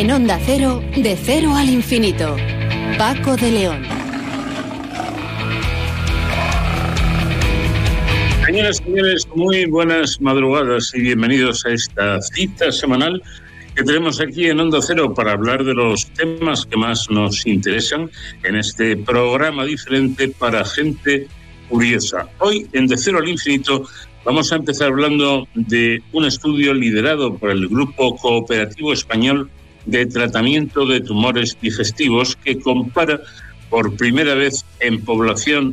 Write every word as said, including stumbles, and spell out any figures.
En Onda Cero, de cero al infinito. Paco de León. Señoras y señores, muy buenas madrugadas y bienvenidos a esta cita semanal que tenemos aquí en Onda Cero para hablar de los temas que más nos interesan en este programa diferente para gente curiosa. Hoy, en De Cero al Infinito, vamos a empezar hablando de un estudio liderado por el Grupo Cooperativo Español de Tratamiento de Tumores Digestivos que compara por primera vez en población